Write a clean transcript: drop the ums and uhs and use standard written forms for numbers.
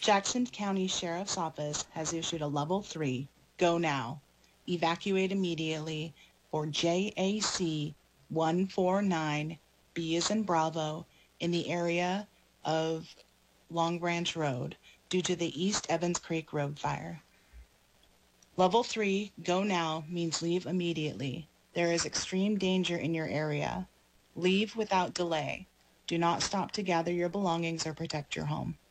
Jackson County Sheriff's Office has issued a Level 3, Go Now, Evacuate Immediately for JAC 149, B as in Bravo, in the area of Long Branch Road due to the East Evans Creek Road fire. Level 3, Go Now, means leave immediately. There is extreme danger in your area. Leave without delay. Do not stop to gather your belongings or protect your home.